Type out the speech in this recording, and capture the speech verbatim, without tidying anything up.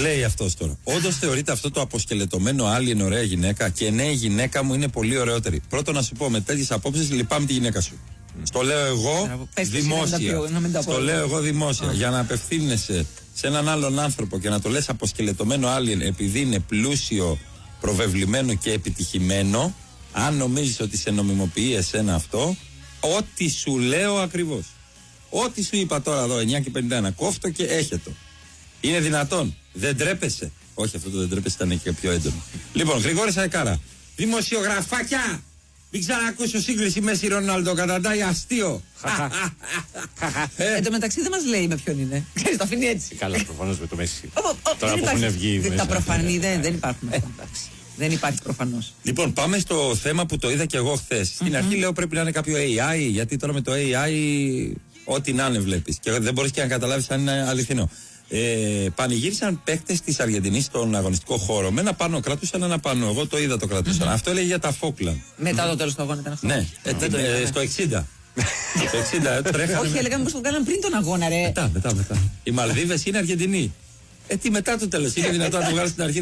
Λέει αυτός τώρα. Όντως θεωρείται αυτό το αποσκελετωμένο alien ωραία γυναίκα? Και ναι, η γυναίκα μου είναι πολύ ωραιότερη. Πρώτον να σου πω, με τέτοιες απόψεις λυπάμαι τη γυναίκα σου. Mm. Στο λέω εγώ Πες δημόσια. Πιο, στο λέω εγώ δημόσια. Mm. Για να απευθύνεσαι σε έναν άλλον άνθρωπο και να το λες αποσκελετωμένο alien επειδή είναι πλούσιο, προβεβλημένο και επιτυχημένο, αν νομίζεις ότι σε νομιμοποιεί εσένα αυτό, ό,τι σου λέω ακριβώς. Ό,τι σου είπα τώρα εδώ, εννιά και πενήντα ένα, κόφτο και έχετο. Είναι δυνατόν? Δεν τρέπεσαι? Όχι, αυτό το δεν τρέπεσαι ήταν και πιο έντονο. Λοιπόν, Γρηγόρης Αεκάρα. Δημοσιογραφάκια! Μην ξανακούσω σύγκριση Μέση Ρονάλντο, καταντάει αστείο. Εν τω μεταξύ δεν μας λέει με ποιον είναι. Ξέρεις, το αφήνει έτσι. Καλά, προφανώς με το Μέση. Τώρα που έχουν βγει. Τα προφανή δεν υπάρχουν. Δεν υπάρχει προφανώς. Λοιπόν, πάμε στο θέμα που το είδα και εγώ χθες. Στην αρχή λέω πρέπει να είναι κάποιο έι άι, γιατί τώρα με το έι άι ό,τι να είναι βλέπεις. Και δεν μπορείς και να καταλάβεις αν είναι αληθινό. Ε, πανηγύρισαν παίκτες της Αργεντινής στον αγωνιστικό χώρο. Με ένα πάνω κρατούσαν, ένα πάνω. Εγώ το είδα, το κρατούσαν. Mm-hmm. Αυτό έλεγε για τα Φόκλαντ. Μετά το τέλος του αγώνα ήταν αυτό. Ναι, ε, ε, ε, στο εξήντα. Στο εξήντα τρέχανε. Όχι, έλεγαν πως το κάναν πριν τον αγώνα, ρε. Μετά, μετά, μετά. Οι Μαλδίβες είναι Αργεντινοί. Ε, τι μετά το τέλος, είναι δυνατόν να το βγάλει στην αρχή.